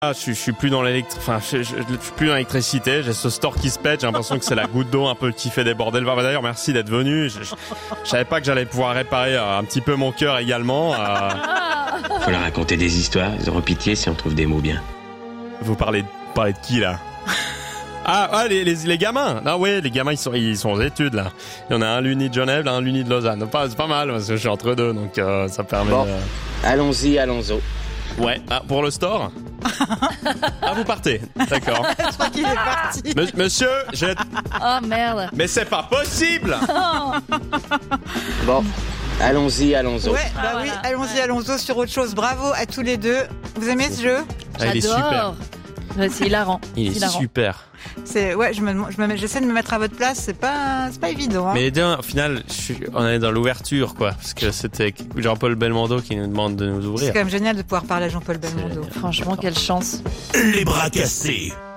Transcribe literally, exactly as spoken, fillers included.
Ah, je, suis, je suis plus dans l'électri... enfin, je, je, je, je suis plus dans l'électricité. J'ai ce store qui se pète. J'ai l'impression que c'est la goutte d'eau un peu qui fait déborder le verre. Bah, d'ailleurs, merci d'être venu. Je, je, je savais pas que j'allais pouvoir réparer euh, un petit peu mon cœur également. Euh... Faut leur raconter des histoires. Ils auront pitié si on trouve des mots bien. Vous parlez, parlez de qui là? Ah, ah les, les, les gamins. Ah ouais, les gamins ils sont ils sont aux études là. Il y en a un l'Uni de Genève, un l'Uni de Lausanne. Pas, c'est pas mal parce que je suis entre deux, donc euh, ça permet. Bon, de... allons-y, allons-y. Ouais. Ah, pour le store. Ah, vous partez. D'accord. Je crois qu'il est parti. M- monsieur, j'ai. Oh merde. Mais c'est pas possible. Bon, allons-y, allons-y. Ouais, Ah, bah voilà. oui, allons-y, allons-y sur autre chose. Bravo à tous les deux. Vous aimez ce jeu? Ah, il est super. J'adore. Ouais, c'est hilarant. Il est C'est hilarant. super. C'est ouais, je me, je me, j'essaie de me mettre à votre place. C'est pas, c'est pas évident. Hein. Mais bien, au final, je suis... on est dans l'ouverture, quoi. Parce que c'était Jean-Paul Belmondo qui nous demande de nous C'est ouvrir. quand même génial de pouvoir parler à Jean-Paul Belmondo. Franchement, quelle chance. Les bras cassés.